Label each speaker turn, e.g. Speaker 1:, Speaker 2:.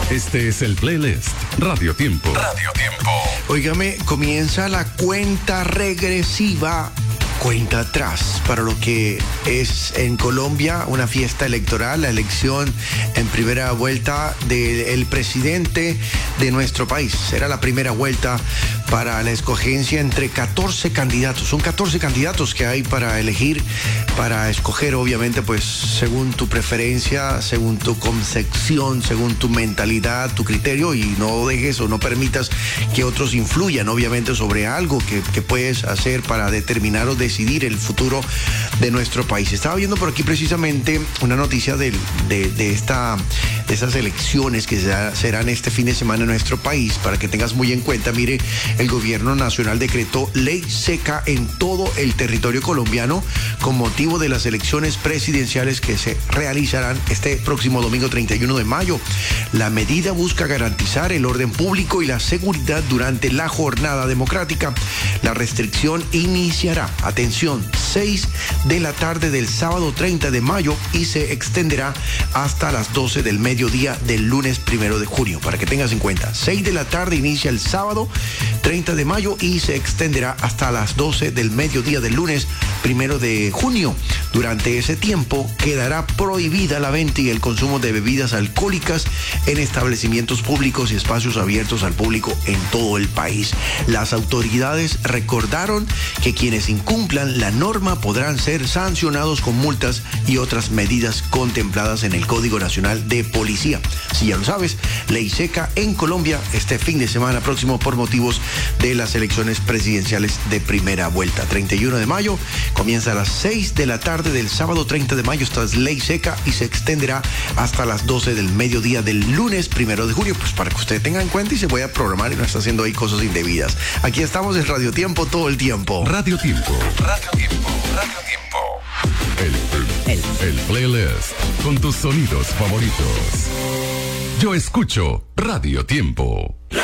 Speaker 1: Este es el playlist Radio Tiempo. Radio Tiempo.
Speaker 2: Óigame, comienza la cuenta regresiva, cuenta atrás, para lo que es en Colombia una fiesta electoral, la elección en primera vuelta del presidente de nuestro país. Será la primera vuelta para la escogencia entre 14 candidatos. Son 14 candidatos que hay para elegir, para escoger, obviamente, pues según tu preferencia, según tu concepción, según tu mentalidad, tu criterio, y no dejes o no permitas que otros influyan, obviamente, sobre algo que puedes hacer para determinar o decidir el futuro de nuestro país. Estaba viendo por aquí precisamente una noticia de esas elecciones que serán este fin de semana en nuestro país, para que tengas muy en cuenta. Mire, el gobierno nacional decretó ley seca en todo el territorio colombiano con motivo de las elecciones presidenciales que se realizarán este próximo domingo 31 de mayo. La medida busca garantizar el orden público y la seguridad durante la jornada democrática. La restricción iniciará, atención, 6 de la tarde del sábado 30 de mayo y se extenderá hasta las 12 del mediodía del lunes 1 de junio. Para que tengas en cuenta, 6 de la tarde inicia el sábado 30 de mayo y se extenderá hasta las 12 del mediodía del lunes 1 de junio. Durante ese tiempo quedará prohibida la venta y el consumo de bebidas alcohólicas en establecimientos públicos y espacios abiertos al público en todo el país. Las autoridades recordaron que quienes incumplan la norma podrán ser sancionados con multas y otras medidas contempladas en el Código Nacional de Policía. Si ya lo sabes, ley seca en Colombia este fin de semana próximo por motivos de las elecciones presidenciales de primera vuelta. 31 de mayo, comienza a las 6 de la tarde del sábado 30 de mayo. Esta es ley seca y se extenderá hasta las 12 del mediodía del lunes 1 de junio, pues para que usted tenga en cuenta y se pueda programar y no está haciendo ahí cosas indebidas. Aquí estamos en Radio Tiempo todo el tiempo.
Speaker 1: Radio Tiempo. Radio Tiempo. Radio Tiempo. El playlist con tus sonidos favoritos. Yo escucho Radio Tiempo.